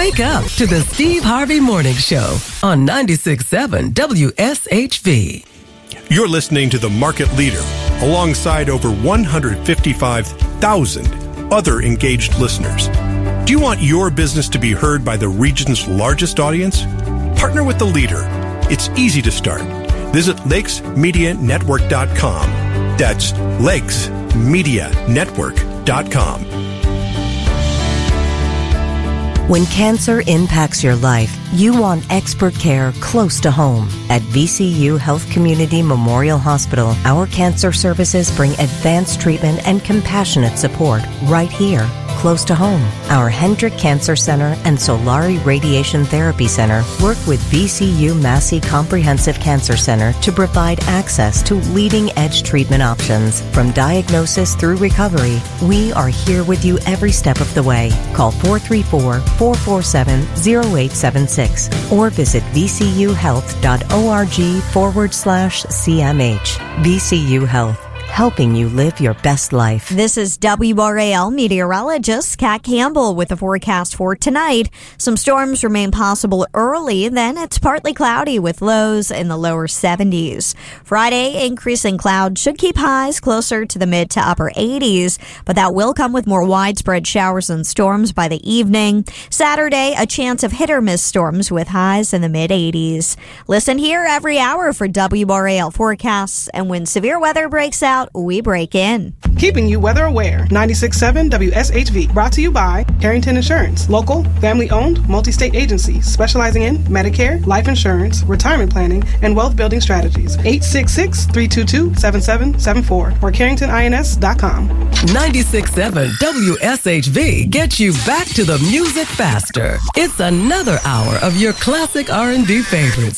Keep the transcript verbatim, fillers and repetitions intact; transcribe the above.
Wake up to the Steve Harvey Morning Show on ninety-six point seven W S H V. You're listening to the market leader alongside over one hundred fifty-five thousand other engaged listeners. Do you want your business to be heard by the region's largest audience? Partner with the leader. It's easy to start. Visit lakes media network dot com. That's lakes media network dot com. When cancer impacts your life, you want expert care close to home. At V C U Health Community Memorial Hospital, our cancer services bring advanced treatment and compassionate support right here, close to home. Our Hendrick Cancer Center and Solari Radiation Therapy Center work with V C U Massey Comprehensive Cancer Center to provide access to leading-edge treatment options. From diagnosis through recovery, we are here with you every step of the way. Call four three four, four four seven, zero eight seven six or visit vcuhealth.org forward slash CMH. V C U Health, helping you live your best life. This is W R A L meteorologist Kat Campbell with the forecast for tonight. Some storms remain possible early, then it's partly cloudy with lows in the lower seventies. Friday, increasing clouds should keep highs closer to the mid to upper eighties, but that will come with more widespread showers and storms by the evening. Saturday, a chance of hit or miss storms with highs in the mid eighties. Listen here every hour for W R A L forecasts, and when severe weather breaks out, we break in. Keeping you weather aware. ninety-six point seven W S H V. Brought to you by Carrington Insurance. Local, family-owned, multi-state agency specializing in Medicare, life insurance, retirement planning, and wealth building strategies. eight six six, three two two, seven seven seven four or carrington ins dot com. ninety-six point seven W S H V gets you back to the music faster. It's another hour of your classic R and B favorites.